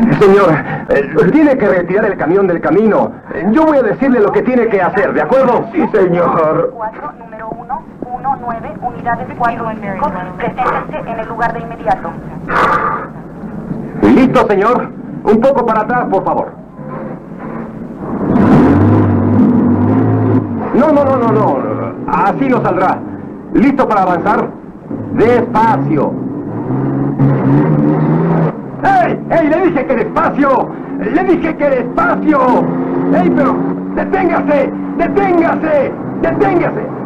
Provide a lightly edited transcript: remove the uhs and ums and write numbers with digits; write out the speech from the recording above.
Señor, tiene que retirar el camión del camino. Yo voy a decirle lo que tiene que hacer, ¿de acuerdo? Sí, señor. 4, número 119, unidades 4 y 5, preséntense en el lugar de inmediato. ¿Listo, señor? Un poco para atrás, por favor. No. Así no saldrá. ¿Listo para avanzar? Despacio. ¡Ey! ¡Le dije que despacio! ¡Le dije que despacio! ¡Ey, pero deténgase! ¡Deténgase! ¡Deténgase!